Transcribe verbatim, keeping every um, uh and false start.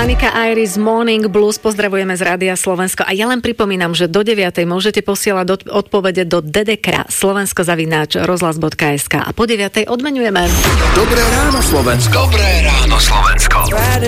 Anika Iris, Morning Blues, pozdravujeme z Rádia Slovensko. A ja len pripomínam, že do deviatej môžete posielať odpovede do dedekra slovensko zavináč rozhlas bodka es ká a po deviatej odmenujeme. Dobré ráno Slovensko. Dobré ráno Slovensko.